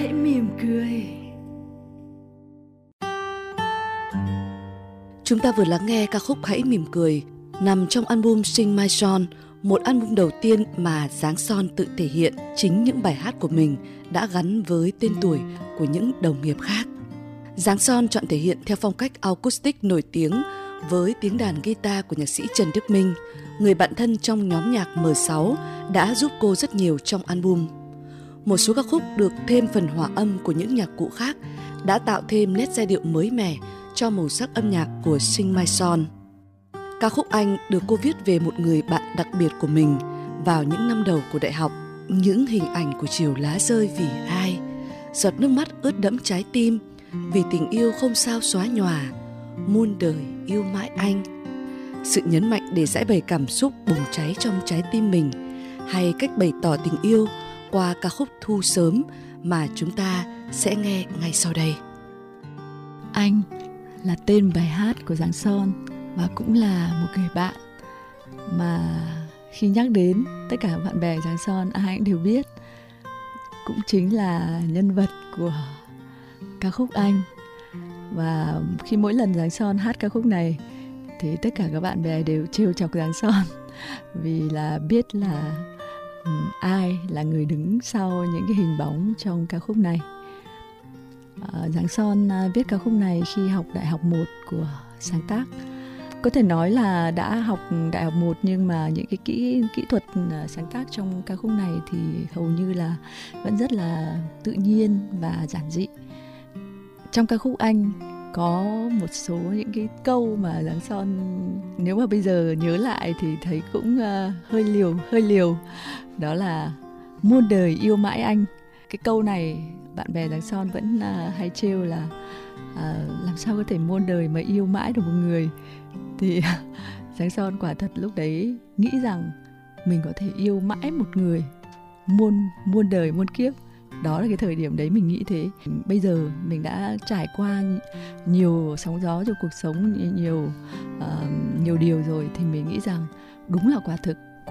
hãy mỉm cười. Chúng ta vừa lắng nghe ca khúc Hãy mỉm cười nằm trong album Sing My Song, một album đầu tiên mà Giáng Son tự thể hiện chính những bài hát của mình đã gắn với tên tuổi của những đồng nghiệp khác. Giáng Son chọn thể hiện theo phong cách acoustic nổi tiếng với tiếng đàn guitar của nhạc sĩ Trần Đức Minh, người bạn thân trong nhóm nhạc M6 đã giúp cô rất nhiều trong album. Một số ca khúc được thêm phần hòa âm của những nhạc cụ khác đã tạo thêm nét giai điệu mới mẻ cho màu sắc âm nhạc của Sing My Song. Ca khúc Anh được cô viết về một người bạn đặc biệt của mình vào những năm đầu của đại học. Những hình ảnh của chiều lá rơi vì ai, giọt nước mắt ướt đẫm trái tim, vì tình yêu không sao xóa nhòa, muôn đời yêu mãi anh. Sự nhấn mạnh để giải bày cảm xúc bùng cháy trong trái tim mình, hay cách bày tỏ tình yêu qua ca khúc Thu Sớm mà chúng ta sẽ nghe ngay sau đây. Anh là tên bài hát của Giáng Son và cũng là một người bạn mà khi nhắc đến tất cả bạn bè Giáng Son ai cũng đều biết, cũng chính là nhân vật của ca khúc Anh. Và khi mỗi lần Giáng Son hát ca khúc này thì tất cả các bạn bè đều trêu chọc Giáng Son vì là biết là ai là người đứng sau những cái hình bóng trong ca khúc này. Giáng Son viết ca khúc này khi học Đại học 1 của sáng tác. Có thể nói là đã học Đại học 1 nhưng mà những cái kỹ thuật sáng tác trong ca khúc này thì hầu như là vẫn rất là tự nhiên và giản dị. Trong ca khúc Anh có một số những cái câu mà Giáng Son nếu mà bây giờ nhớ lại thì thấy cũng hơi liều. Đó là muôn đời yêu mãi anh. Cái câu này bạn bè Giáng Son vẫn hay trêu là làm sao có thể muôn đời mà yêu mãi được một người. Thì Giáng Son quả thật lúc đấy nghĩ rằng mình có thể yêu mãi một người muôn đời muôn kiếp. Đó là cái thời điểm đấy mình nghĩ thế. Bây giờ mình đã trải qua nhiều sóng gió trong cuộc sống, nhiều điều rồi thì mình nghĩ rằng đúng là quả thực